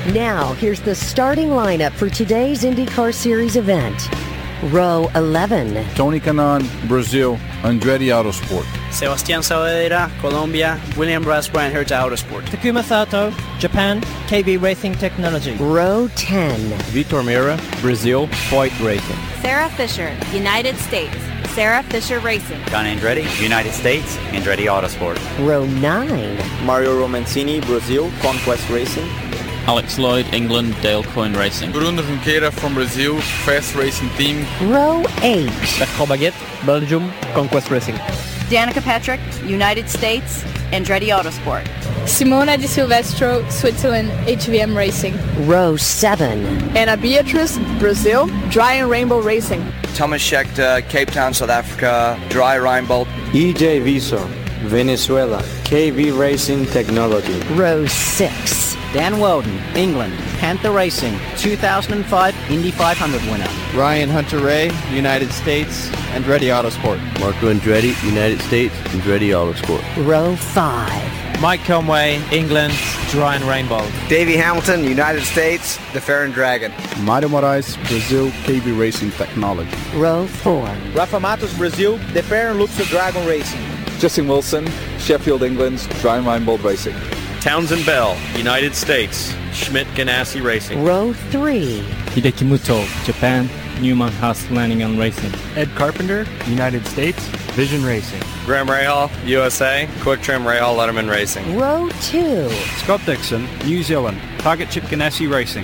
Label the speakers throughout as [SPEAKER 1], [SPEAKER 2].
[SPEAKER 1] Now, here's the starting lineup for today's IndyCar Series event. Row 11.
[SPEAKER 2] Tony Kanaan, Brazil, Andretti Autosport.
[SPEAKER 3] Sebastián Saavedra, Colombia, William Rasmussen, Hertz Autosport.
[SPEAKER 4] Takuma Sato, Japan, KB Racing Technology.
[SPEAKER 1] Row 10.
[SPEAKER 5] Vitor Meira, Brazil, Foyt Racing.
[SPEAKER 6] Sarah Fisher, United States, Sarah Fisher Racing.
[SPEAKER 7] John Andretti, United States, Andretti Autosport.
[SPEAKER 1] Row 9.
[SPEAKER 8] Mario Romancini, Brazil, Conquest Racing.
[SPEAKER 9] Alex Lloyd, England, Dale Coyne Racing.
[SPEAKER 2] Bruno Junqueira from Brazil, Fast Racing Team.
[SPEAKER 1] Row 8.
[SPEAKER 4] Bertrand Baguette, Belgium, Conquest Racing.
[SPEAKER 6] Danica Patrick, United States, Andretti Autosport.
[SPEAKER 10] Simona Di Silvestro, Switzerland, HVM Racing.
[SPEAKER 1] Row 7.
[SPEAKER 10] Anna Beatrice, Brazil, Dry and Rainbow Racing.
[SPEAKER 11] Thomas Scheckter, Cape Town, South Africa, Dry Reinbold.
[SPEAKER 8] EJ Viso, Venezuela, KV Racing Technology.
[SPEAKER 1] Row 6.
[SPEAKER 3] Dan Weldon, England, Panther Racing, 2005 Indy 500 winner.
[SPEAKER 5] Ryan Hunter-Reay, United States, Andretti Autosport.
[SPEAKER 12] Marco Andretti, United States, Andretti Autosport.
[SPEAKER 1] Row 5.
[SPEAKER 4] Mike Conway, England, Dry and Rainbow.
[SPEAKER 11] Davey Hamilton, United States, the Farron Dragon.
[SPEAKER 2] Mário Moraes, Brazil, KB Racing Technology.
[SPEAKER 1] Row 4.
[SPEAKER 13] Rafa Matos, Brazil, the Farron Luxor Dragon Racing.
[SPEAKER 2] Justin Wilson, Sheffield, England, Dry and Reinbold Racing.
[SPEAKER 5] Townsend Bell, United States, Schmidt Ganassi Racing.
[SPEAKER 1] Row 3.
[SPEAKER 9] Hideki Muto, Japan, Newman Haas Lanningham Racing.
[SPEAKER 5] Ed Carpenter, United States, Vision Racing. Graham Rahal, USA, Quick Trim Rahal Letterman Racing.
[SPEAKER 1] Row 2.
[SPEAKER 5] Scott Dixon, New Zealand, Target Chip Ganassi Racing,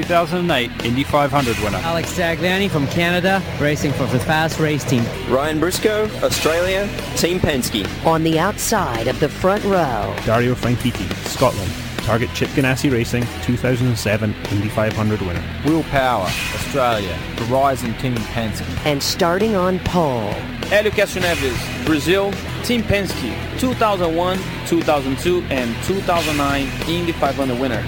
[SPEAKER 5] 2008 Indy 500 winner.
[SPEAKER 4] Alex Tagliani from Canada, racing for the Fast Race Team.
[SPEAKER 8] Ryan Briscoe, Australia, Team Penske.
[SPEAKER 1] On the outside of the front row.
[SPEAKER 14] Dario Franchitti, Scotland, Target Chip Ganassi Racing, 2007 Indy 500 winner.
[SPEAKER 5] Will Power, Australia, Verizon Team Penske.
[SPEAKER 1] And starting on pole.
[SPEAKER 13] Hélio Castroneves, Brazil, Team Penske, 2001, 2002, and 2009 Indy 500 winner.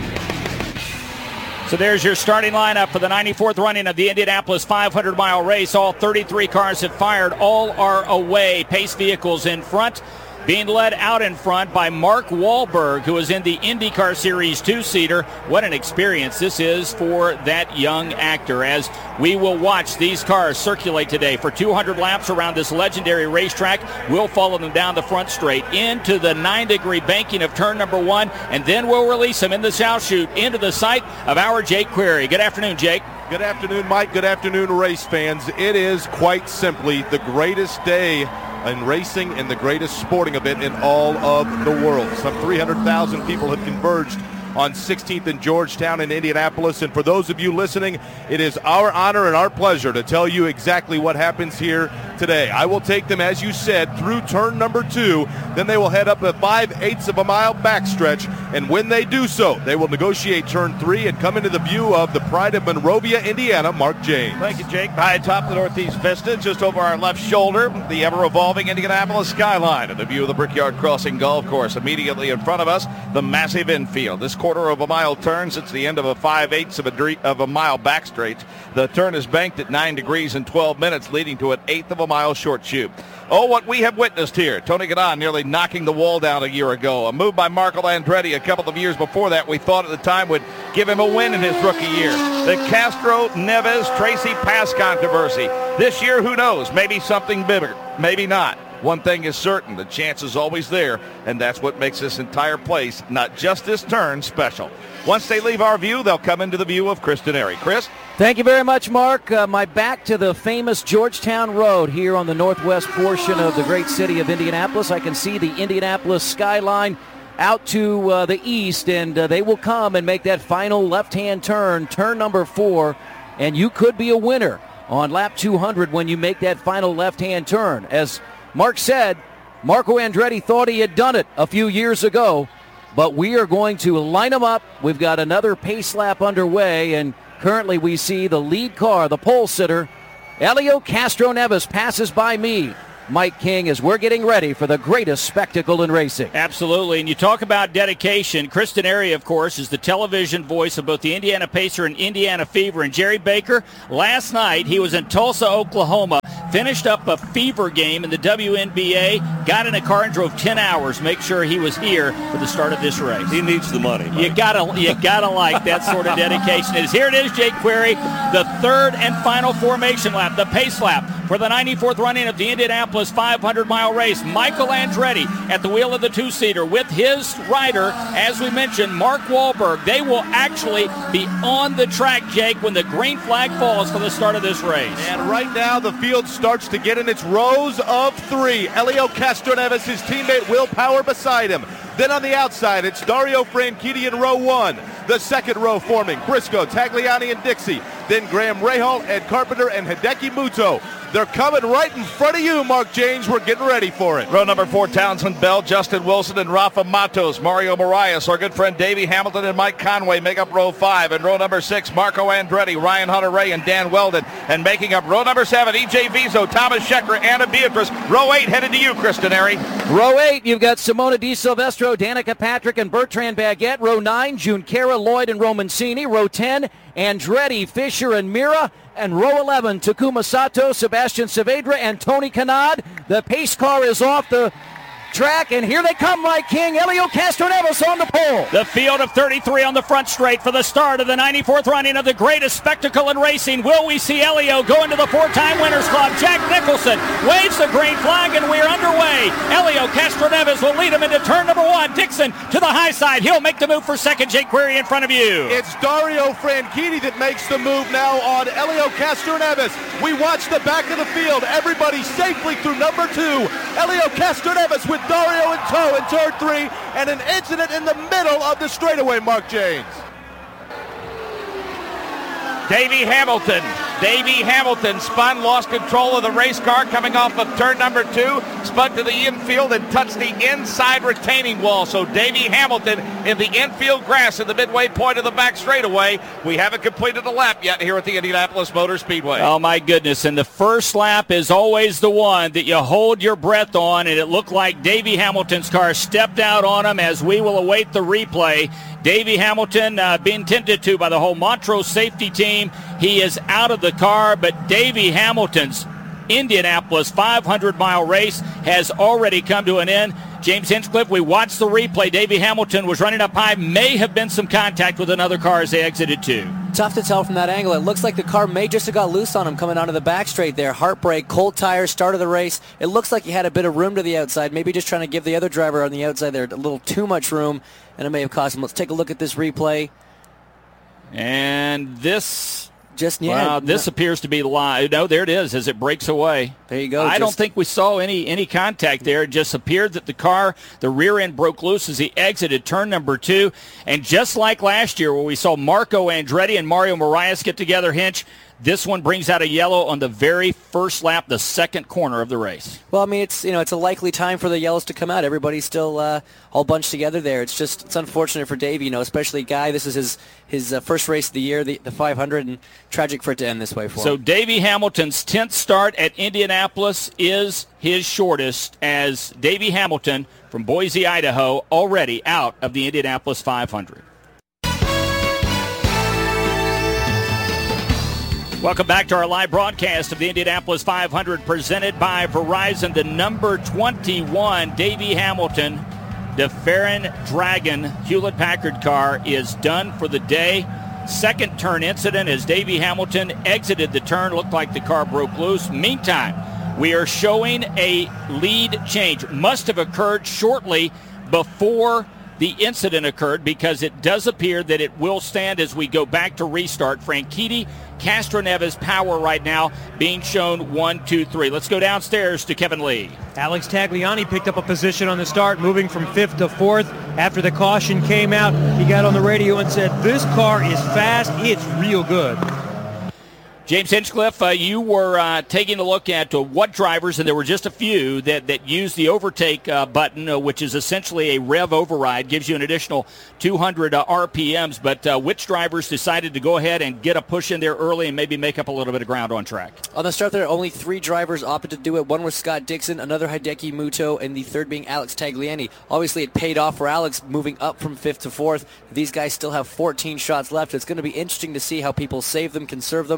[SPEAKER 15] So there's your starting lineup for the 94th running of the Indianapolis 500-mile race. All 33 cars have fired. All are away. Pace vehicles in front, being led out in front by Mark Wahlberg, who is in the IndyCar Series 2-seater. What an experience this is for that young actor, as we will watch these cars circulate today for 200 laps around this legendary racetrack. We'll follow them down the front straight into the 9-degree banking of turn number 1, and then we'll release them in the south chute into the sight of our Jake Query. Good afternoon, Jake.
[SPEAKER 16] Good afternoon, Mike. Good afternoon, race fans. It is quite simply the greatest day in racing and the greatest sporting event in all of the world. Some 300,000 people have converged on 16th and Georgetown in Indianapolis. And for those of you listening, it is our honor and our pleasure to tell you exactly what happens here today. I will take them, as you said, through turn number 2. Then they will head up a 5/8 of a mile backstretch. And when they do so, they will negotiate turn 3 and come into the view of the pride of Monrovia, Indiana, Mark James.
[SPEAKER 15] Thank you, Jake. High atop the Northeast Vista, just over our left shoulder, the ever-evolving Indianapolis skyline and the view of the Brickyard Crossing Golf Course. Immediately in front of us, the massive infield. This quarter of a mile turn since the end of a 5/8 of a mile backstraight. The turn is banked at 9 degrees and 12 minutes, leading to an 1/8 of a mile short chute. Oh, what we have witnessed here. Tony Kanaan nearly knocking the wall down a year ago. A move by Marco Andretti a couple of years before that we thought at the time would give him a win in his rookie year. The Castro-Neves-Tracy Pass controversy. This year, who knows? Maybe something bigger. Maybe not. One thing is certain, the chance is always there, and that's what makes this entire place, not just this turn, special. Once they leave our view, they'll come into the view of Chris Dennery. Chris?
[SPEAKER 3] Thank you very much, Mark. My back to the famous Georgetown Road here on the northwest portion of the great city of Indianapolis. I can see the Indianapolis skyline out to the east, and they will come and make that final left-hand turn, turn number 4, and you could be a winner on lap 200 when you make that final left-hand turn. As Mark said, Marco Andretti thought he had done it a few years ago, but we are going to line them up. We've got another pace lap underway, and currently we see the lead car, the pole sitter, Hélio Castroneves, passes by me, Mike King, as we're getting ready for the greatest spectacle in racing.
[SPEAKER 15] Absolutely, and you talk about dedication. Chris Dennery, of course, is the television voice of both the Indiana Pacer and Indiana Fever. And Jerry Baker, last night he was in Tulsa, Oklahoma,
[SPEAKER 17] finished up a fever game in the WNBA, got in a car and drove 10 hours, make sure he was here for the start of this race.
[SPEAKER 18] He needs the money.
[SPEAKER 17] You gotta like that sort of dedication. Here it is, Jake Query, the third and final formation lap, the pace lap for the 94th running of the Indianapolis 500-mile race. Michael Andretti at the wheel of the two-seater with his rider, as we mentioned, Mark Wahlberg. They will actually be on the track, Jake, when the green flag falls for the start of this race.
[SPEAKER 16] And right now the field starts to get in its rows of three. Elio Castroneves, his teammate Will Power beside him. Then on the outside, it's Dario Franchitti in row one. The second row forming Briscoe, Tagliani, and Dixie. Then Graham Rahal, Ed Carpenter, and Hideki Muto. They're coming right in front of you, Mark James. We're getting ready for it.
[SPEAKER 15] Row number 4, Townsend Bell, Justin Wilson, and Rafa Matos. Mario Marias, our good friend Davey Hamilton and Mike Conway make up row 5. And row number 6, Marco Andretti, Ryan Hunter-Ray, and Dan Weldon. And making up row number 7, E.J. Vizo, Thomas Scheckter, Anna Beatrice. Row 8 headed to you, Chris Denari.
[SPEAKER 3] Row 8, you've got Simona Di Silvestro, Danica Patrick, and Bertrand Baguette. Row 9, Junqueira, Lloyd, and Romancini. Row 10, Andretti, Fisher, and Mira. And row 11, Takuma Sato, Sebastian Saavedra, and Tony Kanad. The pace car is off the track, and here they come, Mike King. Elio Castroneves on the pole.
[SPEAKER 17] The field of 33 on the front straight for the start of the 94th running of the greatest spectacle in racing. Will we see Elio go into the 4-time Winners Club? Jack Nicholson waves the green flag, and we're underway. Elio Castroneves will lead him into turn number 1. Dixon to the high side. He'll make the move for second. Jake Query in front of you.
[SPEAKER 16] It's Dario Franchitti that makes the move now on Elio Castroneves. We watch the back of the field. Everybody safely through number 2. Elio Castroneves with Dario in tow in turn 3, and an incident in the middle of the straightaway, Mark James.
[SPEAKER 15] Davey Hamilton spun, lost control of the race car coming off of turn number 2, spun to the infield and touched the inside retaining wall. So Davey Hamilton in the infield grass at the midway point of the back straightaway. We haven't completed a lap yet here at the Indianapolis Motor Speedway.
[SPEAKER 17] Oh, my goodness. And the first lap is always the one that you hold your breath on, and it looked like Davey Hamilton's car stepped out on him as we will await the replay. Davey Hamilton being tended to by the whole Montrose safety team. He is out of the car, but Davey Hamilton's Indianapolis 500-mile race has already come to an end. James Hinchcliffe, we watched the replay. Davey Hamilton was running up high. May have been some contact with another car as they exited too.
[SPEAKER 19] Tough to tell from that angle. It looks like the car may just have got loose on him coming onto the back straight there. Heartbreak, cold tires, start of the race. It looks like he had a bit of room to the outside, maybe just trying to give the other driver on the outside there a little too much room, and it may have cost him. Let's take a look at this replay.
[SPEAKER 17] And this...
[SPEAKER 19] Wow,
[SPEAKER 17] this appears to be live. No, there it is as it breaks away.
[SPEAKER 19] There you go.
[SPEAKER 17] I don't think we saw any contact there. It just appeared that the rear end broke loose as he exited turn number 2. And just like last year where we saw Marco Andretti and Mario Marias get together, Hinch, this one brings out a yellow on the very first lap, the second corner of the race.
[SPEAKER 19] Well, I mean, it's a likely time for the yellows to come out. Everybody's still all bunched together there. It's unfortunate for Davey, especially Guy. This is his first race of the year, the 500, and tragic for it to end this way for him.
[SPEAKER 17] So Davey Hamilton's 10th start at Indianapolis is his shortest, as Davey Hamilton from Boise, Idaho, already out of the Indianapolis 500. Welcome back to our live broadcast of the Indianapolis 500 presented by Verizon. The number 21, Davey Hamilton, the Farron Dragon Hewlett-Packard car is done for the day. Second turn incident as Davey Hamilton exited the turn. Looked like the car broke loose. Meantime, we are showing a lead change. Must have occurred shortly before the incident occurred, because it does appear that it will stand as we go back to restart. Franchitti, Castroneves, Power right now being shown 1, 2, 3. Let's go downstairs to Kevin Lee.
[SPEAKER 20] Alex Tagliani picked up a position on the start, moving from 5th to 4th. After the caution came out, he got on the radio and said, "This car is fast. It's real good."
[SPEAKER 17] James Hinchcliffe, you were taking a look at what drivers, and there were just a few that used the overtake button, which is essentially a rev override, gives you an additional 200 RPMs, but which drivers decided to go ahead and get a push in there early and maybe make up a little bit of ground on track?
[SPEAKER 19] On the start there, only 3 drivers opted to do it. One was Scott Dixon, another Hideki Muto, and the third being Alex Tagliani. Obviously, it paid off for Alex moving up from 5th to 4th. These guys still have 14 shots left. It's going to be interesting to see how people save them, conserve them, and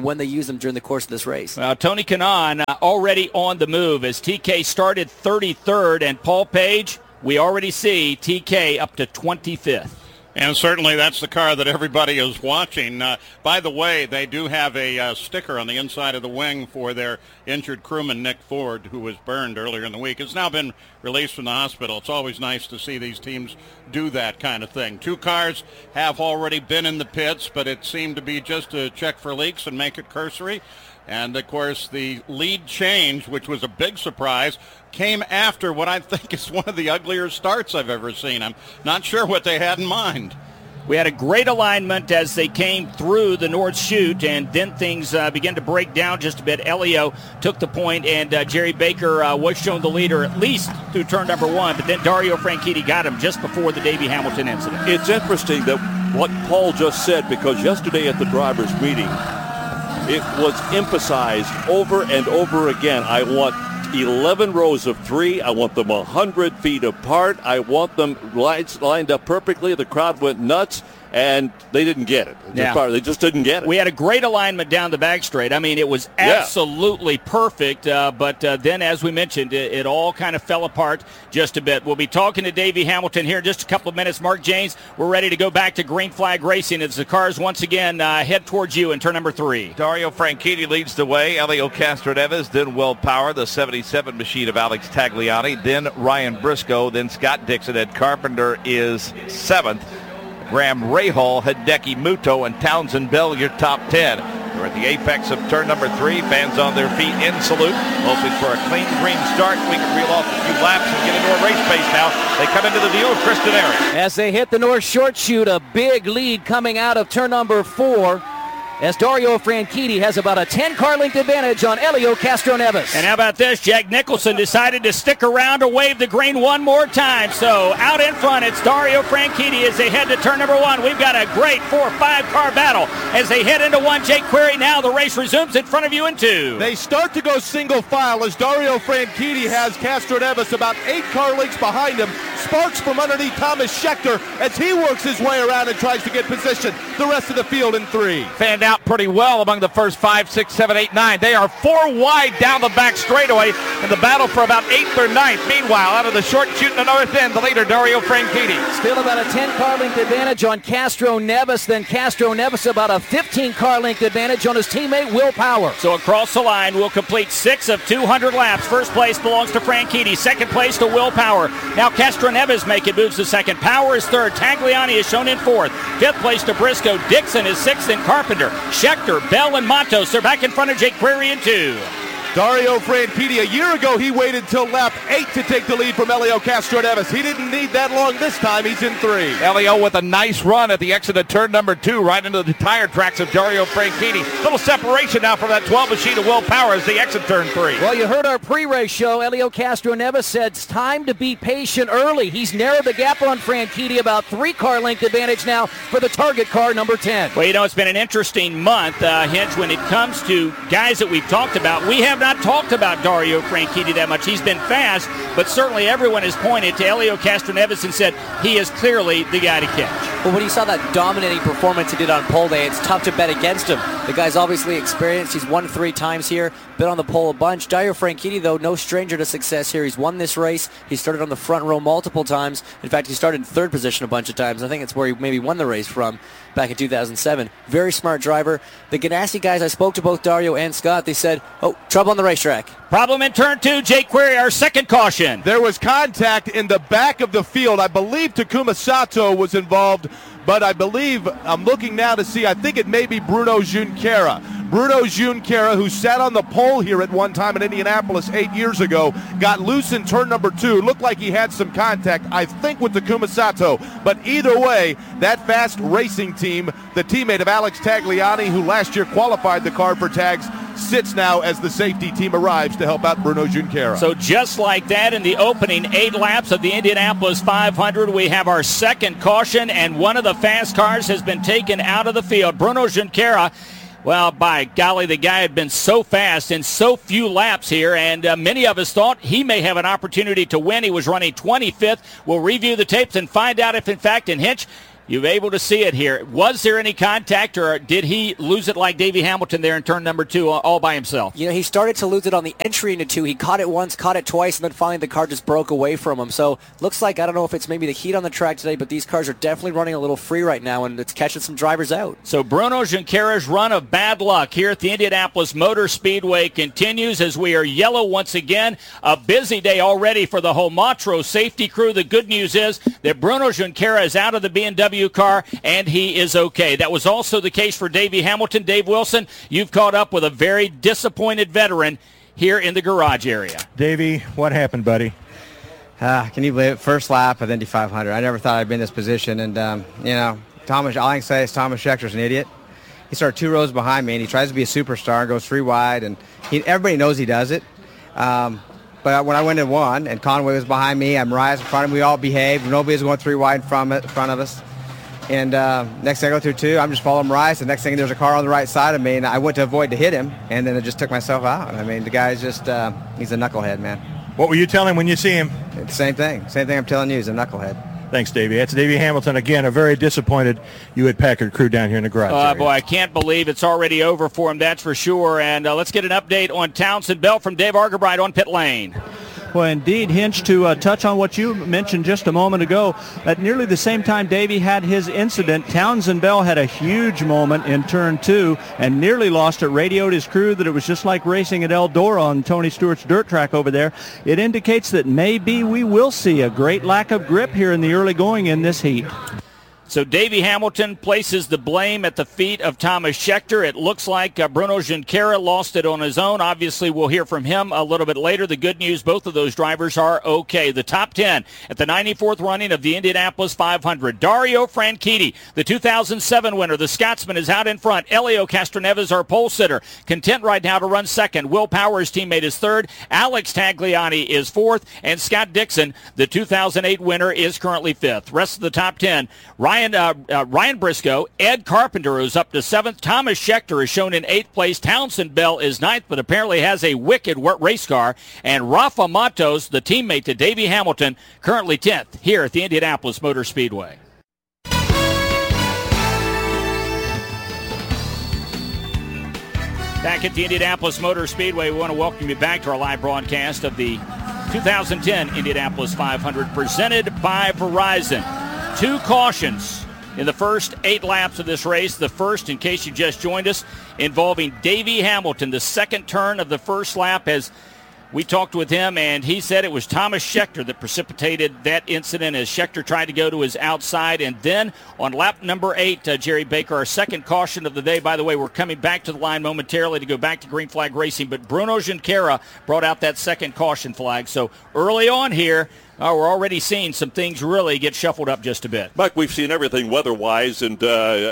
[SPEAKER 19] when they use them during the course of this race.
[SPEAKER 17] Well, Tony Kanaan already on the move as TK started 33rd, and Paul Page, we already see TK up to 25th.
[SPEAKER 18] And certainly that's the car that everybody is watching. By the way, they do have a sticker on the inside of the wing for their injured crewman, Nick Ford, who was burned earlier in the week. It's now been released from the hospital. It's always nice to see these teams do that kind of thing. 2 cars have already been in the pits, but it seemed to be just to check for leaks and make it cursory. And, of course, the lead change, which was a big surprise, came after what I think is one of the uglier starts I've ever seen. I'm not sure what they had in mind.
[SPEAKER 17] We had a great alignment as they came through the North Chute, and then things began to break down just a bit. Elio took the point, and Jerry Baker was shown the leader at least through turn number 1, but then Dario Franchitti got him just before the Davey Hamilton incident.
[SPEAKER 21] It's interesting that what Paul just said, because yesterday at the drivers' meeting, it was emphasized over and over again. I want 11 rows of 3. I want them 100 feet apart. I want them lined up perfectly. The crowd went nuts, and they didn't get it. They just didn't get it.
[SPEAKER 17] We had a great alignment down the back straight. I mean, it was absolutely perfect, but then, as we mentioned, it all kind of fell apart just a bit. We'll be talking to Davey Hamilton here in just a couple of minutes. Mark James, we're ready to go back to green flag racing as the cars once again head towards you in turn number 3.
[SPEAKER 15] Dario Franchitti leads the way. Elio Castroneves, then Will Power, the 77 machine of Alex Tagliani, then Ryan Briscoe, then Scott Dixon. Ed Carpenter is 7th. Graham Rahal, Hideki Muto, and Townsend Bell, your top 10. We're at the apex of turn number 3. Fans on their feet in salute, hoping for a clean green start. We can reel off a few laps and get into a race pace now. They come into the view of Kristen Ehring.
[SPEAKER 3] As they hit the North Short Chute, a big lead coming out of turn number 4. As Dario Franchitti has about a 10-car length advantage on Elio Castroneves.
[SPEAKER 17] And how about this? Jack Nicholson decided to stick around to wave the green one more time. So out in front, it's Dario Franchitti as they head to turn number 1. We've got a great 4 or 5-car battle as they head into 1. Jake Query now. The race resumes in front of you in 2.
[SPEAKER 16] They start to go single file as Dario Franchitti has Castroneves about 8 car lengths behind him. Sparks from underneath Thomas Schechter as he works his way around and tries to get position. The rest of the field in 3.
[SPEAKER 15] Fanned out pretty well among the first 5, 6, 7, 8, 9. They are 4 wide down the back straightaway in the battle for about 8th or 9th. Meanwhile, out of the short chute in the north end, the leader, Dario Franchitti.
[SPEAKER 3] Still about a 10-car length advantage on Castroneves. Then Castroneves about a 15-car length advantage on his teammate Will Power.
[SPEAKER 17] So across the line, we'll complete 6 of 200 laps. First place belongs to Franchitti. Second place to Will Power. Now Castroneves moves to second. Power is third. Tagliani is shown in 4th. 5th place to Briscoe. Dixon is 6th, and Carpenter. Schechter, Bell, and Matos are back in front of Jake Query in 2.
[SPEAKER 16] Dario Franchitti, a year ago, he waited till lap 8 to take the lead from Elio Castroneves. He didn't need that long this time. He's in 3.
[SPEAKER 15] Elio with a nice run at the exit of turn number 2, right into the tire tracks of Dario Franchitti. Little separation now from that 12 machine of Will Power as they exit turn 3.
[SPEAKER 3] Well, you heard our pre-race show. Elio Castroneves said it's time to be patient early. He's narrowed the gap on Franchitti, about 3-car length advantage now for the target car, number 10.
[SPEAKER 17] Well, you know, it's been an interesting month, Hinch, when it comes to guys that we've talked about. We have not talked about Dario Franchitti that much. He's been fast, but certainly everyone has pointed to Elio Castroneves and said he is clearly the guy to catch.
[SPEAKER 19] But when you saw that dominating performance he did on pole day, it's tough to bet against him. The guy's obviously experienced. He's won 3 times here, been on the pole a bunch. Dario Franchitti, though, no stranger to success here. He's won this race. He started on the front row multiple times. In fact, he started in 3rd position a bunch of times. I think it's where he maybe won the race from back in 2007. Very smart driver. The Ganassi guys, I spoke to both Dario and Scott. They said, trouble on the racetrack.
[SPEAKER 17] Problem in turn 2. Jake Query, our second caution.
[SPEAKER 16] There was contact in the back of the field. I believe Takuma Sato was involved, but I believe, I'm looking now to see, I think it may be Bruno Junqueira. Bruno Junqueira, who sat on the pole here at one time in Indianapolis 8 years ago, got loose in turn number 2. Looked like he had some contact, I think, with Takuma Sato. But either way, that fast racing team, the teammate of Alex Tagliani, who last year qualified the car for tags, sits now as the safety team arrives to help out Bruno Junqueira.
[SPEAKER 17] So just like that, in the opening 8 laps of the Indianapolis 500, we have our second caution, and one of the fast cars has been taken out of the field. Bruno Junqueira, well, by golly, the guy had been so fast in so few laps here, and many of us thought he may have an opportunity to win. He was running 25th. We'll review the tapes and find out if, in fact, in Hinch, You're able to see it here. Was there any contact, or did he lose it like Davey Hamilton there in turn number 2 all by himself?
[SPEAKER 19] You know, he started to lose it on the entry into 2. He caught it once, caught it twice, and then finally the car just broke away from him. So looks like, I don't know if it's maybe the heat on the track today, but these cars are definitely running a little free right now, and it's catching some drivers out.
[SPEAKER 17] So Bruno Junqueira's run of bad luck here at the Indianapolis Motor Speedway continues as we are yellow once again. A busy day already for the Homatro safety crew. The good news is that Bruno Junqueira is out of the BMW car, and he is okay. That was also the case for Davey Hamilton. Dave Wilson, you've caught up with a very disappointed veteran here in the garage area.
[SPEAKER 7] Davey, what happened, buddy?
[SPEAKER 22] Can you believe it? First lap of Indy 500. I never thought I'd be in this position, and you know, all I can say is Thomas Schechter's an idiot. He started 2 rows behind me, and he tries to be a superstar and goes 3 wide, and everybody knows he does it. But when I went and won, and Conway was behind me, I'm Mariah's in front of me, we all behaved. Nobody was going 3 wide in front of us. And next thing I go through 2, I'm just following Mariah. The next thing, there's a car on the right side of me, and I went to avoid to hit him, and then I just took myself out. I mean, the guy's just, he's a knucklehead, man.
[SPEAKER 7] What will you tell him when you see him?
[SPEAKER 22] It's the same thing. Same thing I'm telling you, he's a knucklehead.
[SPEAKER 7] Thanks, Davey. That's Davey Hamilton again, a very disappointed Hewitt-Packard crew down here in the garage area.
[SPEAKER 17] Boy, I can't believe it's already over for him, that's for sure. And let's get an update on Townsend Bell from Dave Argabright on pit lane.
[SPEAKER 23] Well, indeed, Hinch, to touch on what you mentioned just a moment ago, at nearly the same time Davey had his incident, Townsend Bell had a huge moment in turn 2 and nearly lost it, radioed his crew that it was just like racing at Eldora on Tony Stewart's dirt track over there. It indicates that maybe we will see a great lack of grip here in the early going in this heat.
[SPEAKER 17] So Davey Hamilton places the blame at the feet of Thomas Schechter. It looks like Bruno Junqueira lost it on his own. Obviously, we'll hear from him a little bit later. The good news, both of those drivers are okay. The top 10 at the 94th running of the Indianapolis 500. Dario Franchitti, the 2007 winner. The Scotsman is out in front. Elio Castroneves, our pole sitter, content right now to run second. Will Power's teammate is third. Alex Tagliani is fourth. And Scott Dixon, the 2008 winner, is currently fifth. Rest of the top 10, Ryan Briscoe, Ed Carpenter, who's up to 7th. Thomas Schechter is shown in 8th place. Townsend Bell is 9th, but apparently has a wicked race car. And Rafa Matos, the teammate to Davey Hamilton, currently 10th here at the Indianapolis Motor Speedway. Back at the Indianapolis Motor Speedway, we want to welcome you back to our live broadcast of the 2010 Indianapolis 500 presented by Verizon. 2 cautions in the first 8 laps of this race. The first, in case you just joined us, involving Davey Hamilton. The second turn of the first lap, as we talked with him, and he said it was Thomas Schechter that precipitated that incident as Schechter tried to go to his outside. And then on lap number 8, Jerry Baker, our second caution of the day. By the way, we're coming back to the line momentarily to go back to green flag racing, but Bruno Junqueira brought out that second caution flag. So early on here, we're already seeing some things really get shuffled up just a bit.
[SPEAKER 21] Mike, we've seen everything weather-wise, and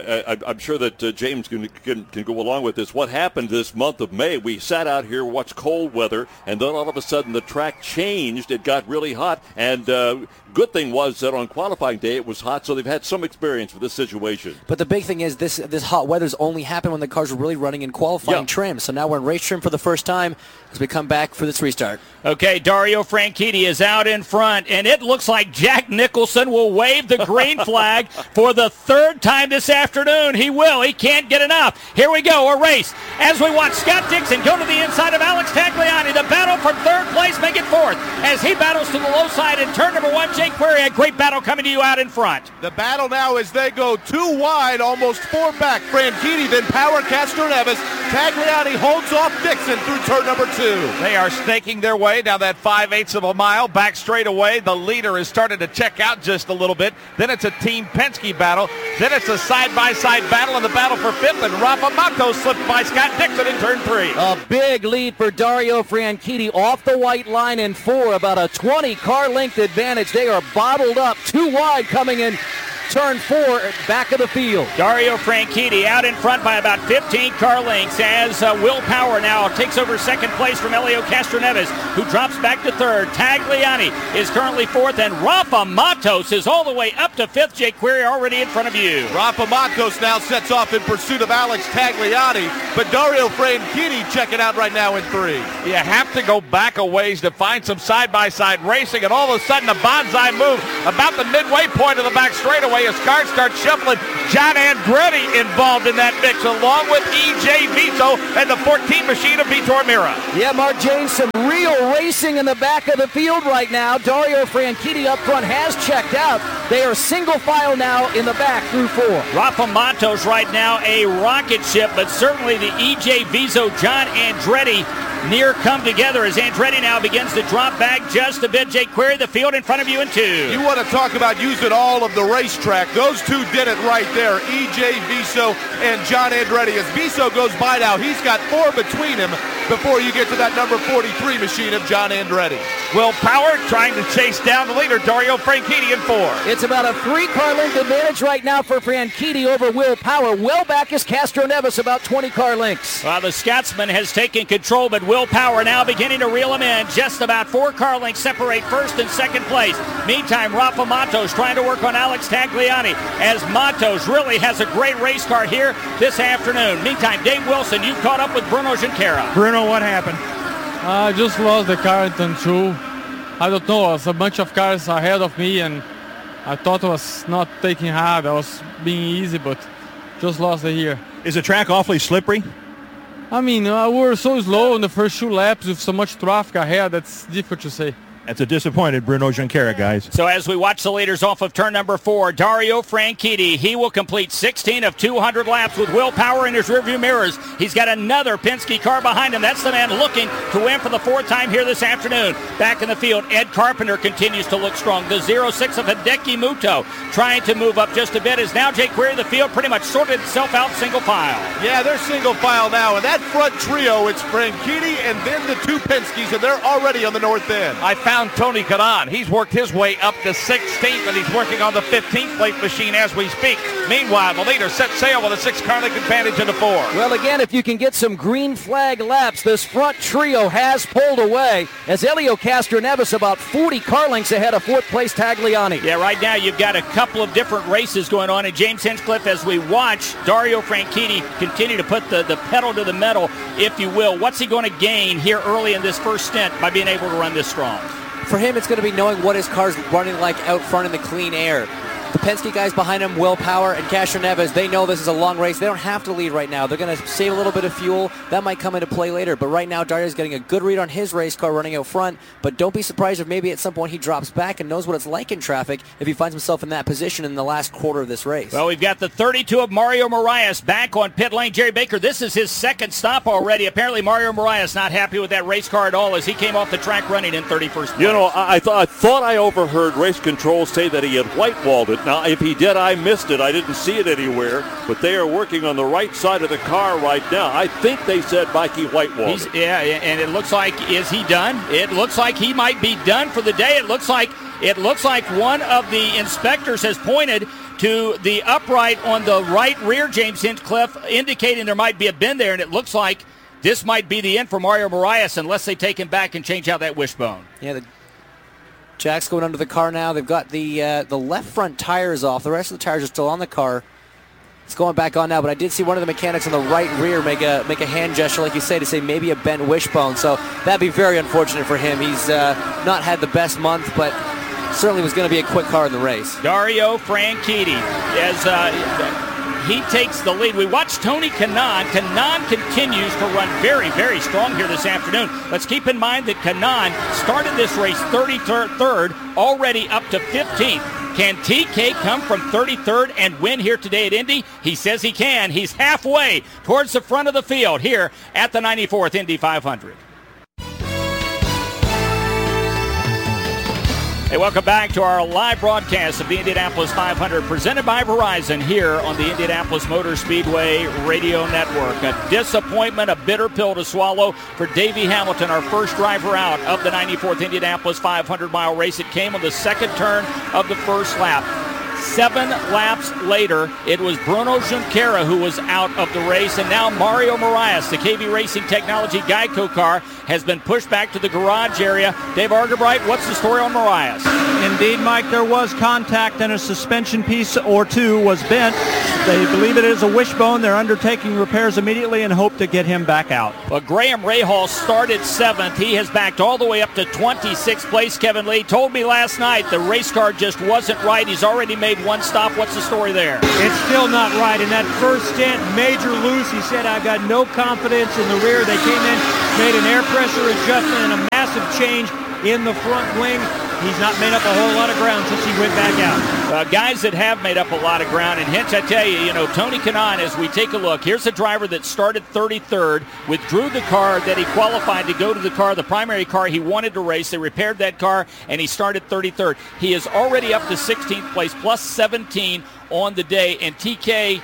[SPEAKER 21] I'm sure that James can go along with this. What happened this month of May, we sat out here, watched cold weather, and then all of a sudden the track changed. It got really hot, and good thing was that on qualifying day it was hot, so they've had some experience with this situation.
[SPEAKER 19] But the big thing is this hot weather's only happened when the cars were really running in qualifying trim. So now we're in race trim for the first time as we come back for this restart.
[SPEAKER 17] Okay, Dario Franchitti is out in front, and it looks like Jack Nicholson will wave the green flag for the third time this afternoon. He will. He can't get enough. Here we go, a race. As we watch Scott Dixon go to the inside of Alex Tagliani. The battle for third place, make it fourth. As he battles to the low side in turn number 1, Jake Query, a great battle coming to you out in front.
[SPEAKER 16] The battle now as they go 2 wide, almost 4 back. Franchitti, then Power, Castroneves. Tagliani holds off Dixon through turn number 2.
[SPEAKER 15] They are snaking their way down that 5/8 of a mile, back straight away. The leader is starting to check out just a little bit. Then it's a Team Penske battle. Then it's a side-by-side battle in the battle for 5th, and Rafa Matos slipped by Scott Dixon in turn 3.
[SPEAKER 3] A big lead for Dario Franchitti off the white line in 4, about a 20 car length advantage. They are bottled up, 2 wide coming in turn 4, back of the field.
[SPEAKER 17] Dario Franchitti out in front by about 15 car lengths as Will Power now takes over second place from Elio Castroneves, who drops back to third. Tagliani is currently 4th, and Rafa Matos is all the way up to 5th. Jake Query already in front of you.
[SPEAKER 16] Rafa Matos now sets off in pursuit of Alex Tagliani, but Dario Franchitti checking out right now in 3.
[SPEAKER 15] You have to go back a ways to find some side-by-side racing, and all of a sudden a bonsai move about the midway point of the back straightaway. way as cars start shuffling. John Andretti involved in that mix, along with E.J. Viso and the 14 machine of Vitor Mira.
[SPEAKER 3] Yeah, Mark James, some real racing in the back of the field right now. Dario Franchitti up front has checked out. They are single file now in the back through 4.
[SPEAKER 17] Rafa Matos right now a rocket ship, but certainly the E.J. Viso, John Andretti near come together as Andretti now begins to drop back just a bit. Jake Query, the field in front of you in 2.
[SPEAKER 16] You want to talk about using all of the racetrack. Those two did it right there, E.J. Viso and John Andretti. As Viso goes by now, he's got 4 between him before you get to that number 43 machine of John Andretti.
[SPEAKER 15] Will Power trying to chase down the leader, Dario Franchitti in 4.
[SPEAKER 3] It's about a 3-car length advantage right now for Franchitti over Will Power. Well back is Castro Neves, about 20 car lengths.
[SPEAKER 17] Well, the Scotsman has taken control, but Will Power now beginning to reel him in. Just about 4 car lengths separate first and second place. Meantime, Rafa Matos trying to work on Alex Tagliani as Matos really has a great race car here this afternoon. Meantime, Dave Wilson, you caught up with Bruno Junqueira.
[SPEAKER 6] Bruno, what happened? I just lost the car in turn 2. I don't know, there's a bunch of cars ahead of me and I thought I was not taking hard. I was being easy, but just lost it here.
[SPEAKER 7] Is the track awfully slippery?
[SPEAKER 6] I mean, we were so slow in the first 2 laps with so much traffic ahead, that's difficult to say.
[SPEAKER 7] That's a disappointed Bruno Junqueira, guys.
[SPEAKER 17] So as we watch the leaders off of turn number 4, Dario Franchitti, he will complete 16 of 200 laps with Will Power in his rearview mirrors. He's got another Penske car behind him. That's the man looking to win for the 4th time here this afternoon. Back in the field, Ed Carpenter continues to look strong. The 06 of Hideki Muto trying to move up just a bit as now Jake Query, the field pretty much sorted itself out single file.
[SPEAKER 16] Yeah, they're single file now. And that front trio, it's Franchitti and then the 2 Penskes, and they're already on the north end.
[SPEAKER 15] I found Tony Kanaan. He's worked his way up to 16th, and he's working on the 15th plate machine as we speak. Meanwhile, the leader sets sail with a 6-car length advantage into 4.
[SPEAKER 3] Well, again, if you can get some green flag laps, this front trio has pulled away as Helio Castroneves about 40 car lengths ahead of 4th place Tagliani.
[SPEAKER 17] Yeah, right now you've got a couple of different races going on, and James Hinchcliffe, as we watch Dario Franchitti continue to put the pedal to the metal, if you will, what's he going to gain here early in this first stint by being able to run this strong?
[SPEAKER 19] For him, it's going to be knowing what his car's running like out front in the clean air. The Penske guys behind him, Will Power and Castroneves, they know this is a long race. They don't have to lead right now. They're going to save a little bit of fuel. That might come into play later. But right now, Dario's getting a good read on his race car running out front. But don't be surprised if maybe at some point he drops back and knows what it's like in traffic if he finds himself in that position in the last quarter of this race.
[SPEAKER 17] Well, we've got the 32 of Mario Moraes back on pit lane. Jerry Baker, this is his 2nd stop already. Apparently, Mario Moraes not happy with that race car at all as he came off the track running in 31st place.
[SPEAKER 21] You know, I thought I overheard race control say that he had whitewalled it. Now, if he did, I missed it. I didn't see it anywhere. But they are working on the right side of the car right now. I think they said Mikey whitewalled it.
[SPEAKER 17] Yeah, and it looks like, is he done? It looks like he might be done for the day. It looks like one of the inspectors has pointed to the upright on the right rear, James Hinchcliffe, indicating there might be a bend there, and it looks like this might be the end for Mario Moraes unless they take him back and change out that wishbone.
[SPEAKER 19] Yeah, the Jack's going under the car now. They've got the left front tires off. The rest of the tires are still on the car. It's going back on now, but I did see one of the mechanics on the right rear make a hand gesture, like you say, to say maybe a bent wishbone. So that'd be very unfortunate for him. He's not had the best month, but certainly was going to be a quick car in the race.
[SPEAKER 17] Dario Franchitti, as he takes the lead. We watch Tony Kanaan. Kanaan continues to run very, very strong here this afternoon. Let's keep in mind that Kanaan started this race 33rd, already up to 15th. Can TK come from 33rd and win here today at Indy? He says he can. He's halfway towards the front of the field here at the 94th Indy 500. Hey, welcome back to our live broadcast of the Indianapolis 500 presented by Verizon here on the Indianapolis Motor Speedway Radio Network. A disappointment, a bitter pill to swallow for Davey Hamilton, our first driver out of the 94th Indianapolis 500-mile race. It came on the 2nd turn of the first lap. 7 laps later, it was Bruno Junqueira who was out of the race, and now Mario Moraes, the KB Racing Technology Geico car, has been pushed back to the garage area. Dave Argerbright, what's the story on Moraes?
[SPEAKER 23] Indeed, Mike, there was contact and a suspension piece or two was bent. They believe it is a wishbone. They're undertaking repairs immediately and hope to get him back out.
[SPEAKER 17] Well, Graham Rahal started 7th. He has backed all the way up to 26th place. Kevin Lee told me last night the race car just wasn't right. He's already made one stop. What's the story there?
[SPEAKER 20] It's still not right. In that first stint, major loose. He said, I've got no confidence in the rear. They came in, made an air pressure adjustment and a massive change in the front wing. He's not made up a whole lot of ground since he went back out.
[SPEAKER 17] Guys that have made up a lot of ground, and Hinch, I tell you, Tony Kanaan, as we take a look, here's a driver that started 33rd, withdrew the car that he qualified to go to the primary car he wanted to race. They repaired that car, and he started 33rd. He is already up to 16th place, plus 17 on the day, and TK,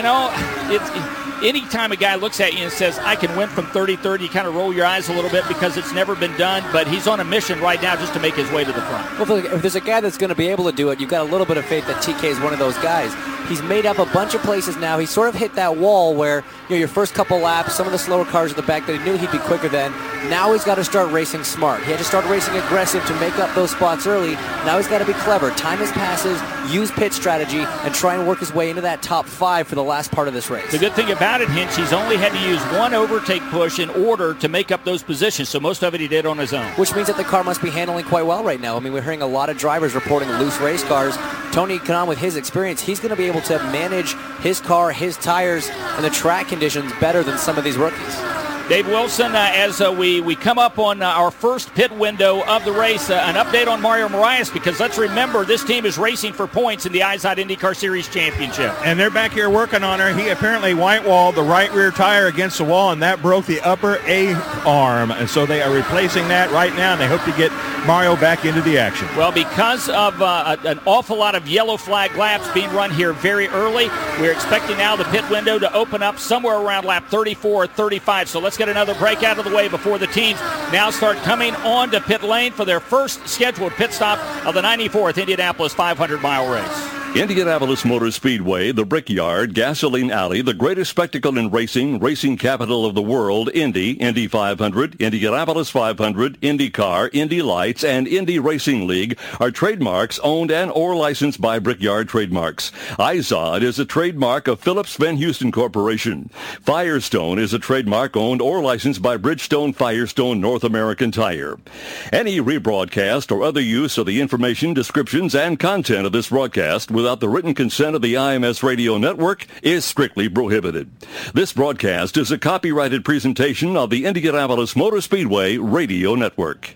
[SPEAKER 17] anytime a guy looks at you and says, I can win from 33rd, you kind of roll your eyes a little bit because it's never been done, but he's on a mission right now just to make his way to the front.
[SPEAKER 19] Well, if there's a guy that's going to be able to do it, you've got a little bit of faith that TK is one of those guys. He's made up a bunch of places now. He sort of hit that wall where, your first couple laps, some of the slower cars at the back that he knew he'd be quicker than. Now he's got to start racing smart. He had to start racing aggressive to make up those spots early. Now he's got to be clever. Time his passes, use pit strategy, and try and work his way into that top 5 for the last part of this race.
[SPEAKER 17] The good thing about it, Hinch, he's only had to use one overtake push in order to make up those positions, so most of it he did on his own.
[SPEAKER 19] Which means that the car must be handling quite well right now. I mean, we're hearing a lot of drivers reporting loose race cars. Tony Kanaan, with his experience, he's going to be able to manage his car, his tires, and the track conditions better than some of these rookies.
[SPEAKER 17] Dave Wilson, as we come up on our first pit window of the race, an update on Mario Moraes, because let's remember this team is racing for points in the IZOD IndyCar Series Championship.
[SPEAKER 7] And they're back here working on her. He apparently white-walled the right rear tire against the wall, and that broke the upper A-arm. And so they are replacing that right now, and they hope to get Mario back into the action.
[SPEAKER 17] Well, because of an awful lot of yellow flag laps being run here very early, we're expecting now the pit window to open up somewhere around lap 34 or 35. So let's get another break out of the way before the teams now start coming on to pit lane for their first scheduled pit stop of the 94th Indianapolis 500-mile race.
[SPEAKER 10] Indianapolis Motor Speedway, the Brickyard, Gasoline Alley, the greatest spectacle in racing, racing capital of the world, Indy 500, Indianapolis 500, IndyCar, Indy Lights, and Indy Racing League are trademarks owned and or licensed by Brickyard Trademarks. IZOD is a trademark of Phillips Van Houston Corporation. Firestone is a trademark owned or licensed by Bridgestone Firestone North American Tire. Any rebroadcast or other use of the information, descriptions, and content of this broadcast without the written consent of the IMS Radio Network is strictly prohibited. This broadcast is a copyrighted presentation of the Indianapolis Motor Speedway Radio Network.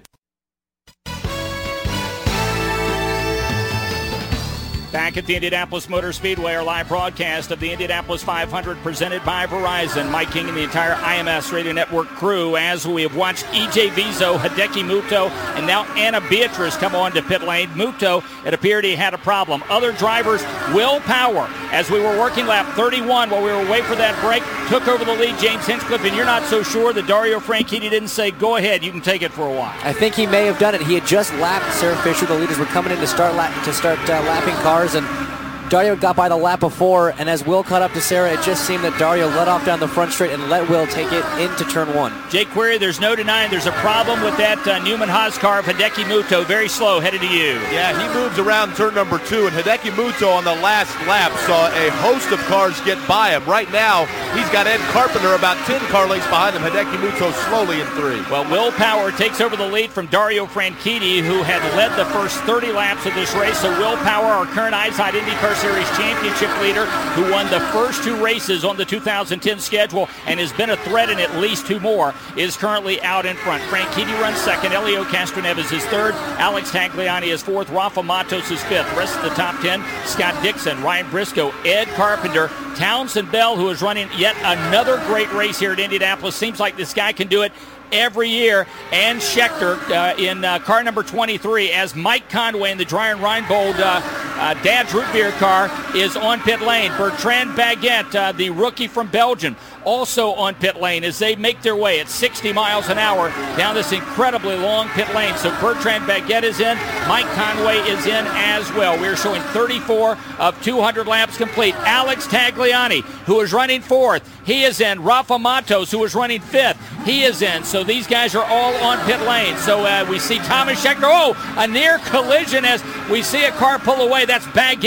[SPEAKER 17] Back at the Indianapolis Motor Speedway, our live broadcast of the Indianapolis 500 presented by Verizon. Mike King and the entire IMS Radio Network crew as we have watched E.J. Vizo, Hideki Muto, and now Anna Beatrice come on to pit lane. Muto, it appeared he had a problem. Other drivers, Will Power, as we were working lap 31 while we were waiting for that break, took over the lead, James Hinchcliffe, and you're not so sure that Dario Franchitti didn't say, go ahead, you can take it for a while.
[SPEAKER 19] I think he may have done it. He had just lapped Sarah Fisher. The leaders were coming in to start lapping cars, and Dario got by the lap before, and as Will caught up to Sarah, it just seemed that Dario let off down the front straight and let Will take it into turn 1.
[SPEAKER 17] Jake Query, there's no denying there's a problem with that Newman Haas car of Hideki Muto. Very slow, headed to you.
[SPEAKER 16] Yeah, he moves around turn number 2, and Hideki Muto on the last lap saw a host of cars get by him. Right now, he's got Ed Carpenter about 10 car lengths behind him. Hideki Muto slowly in 3.
[SPEAKER 17] Well, Will Power takes over the lead from Dario Franchitti, who had led the first 30 laps of this race. So Will Power, our current IZOD IndyCar Series championship leader, who won the first 2 races on the 2010 schedule and has been a threat in at least 2 more, is currently out in front. Franchitti runs second. Elio Castroneves is third. Alex Tagliani is fourth. Rafa Matos is fifth. The rest of the top 10, Scott Dixon, Ryan Briscoe, Ed Carpenter, Townsend Bell, who is running yet another great race here at Indianapolis. Seems like this guy can do it every year, and Schechter in car number 23 as Mike Conway in the Dreyer Reinbold Dad's Root Beer car is on pit lane. Bertrand Baguette, the rookie from Belgium, also on pit lane as they make their way at 60 miles an hour down this incredibly long pit lane. So Bertrand Baguette is in. Mike Conway is in as well. We're showing 34 of 200 laps complete. Alex Tagliani, who is running fourth, he is in. Rafa Matos, who is running fifth, he is in. So these guys are all on pit lane. So we see Thomas Schechter. Oh, a near collision as we see a car pull away. That's Baguette